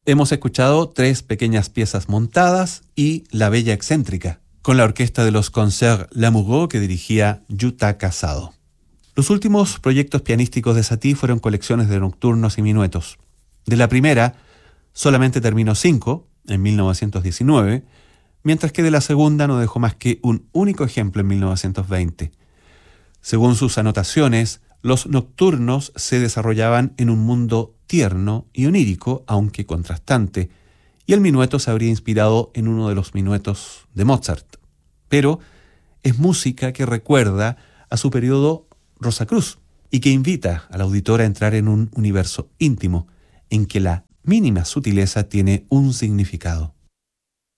Hemos escuchado 3 pequeñas piezas montadas y La Bella Excéntrica, con la orquesta de los Concerts Lamoureux que dirigía Jutta Casado. Los últimos proyectos pianísticos de Satie fueron colecciones de nocturnos y minuetos. De la primera, solamente terminó 5, en 1919, mientras que de la segunda no dejó más que un único ejemplo en 1920. Según sus anotaciones, los nocturnos se desarrollaban en un mundo tierno y onírico, aunque contrastante, y el minueto se habría inspirado en uno de los minuetos de Mozart. Pero es música que recuerda a su periodo Rosacruz y que invita al auditor a entrar en un universo íntimo en que la mínima sutileza tiene un significado.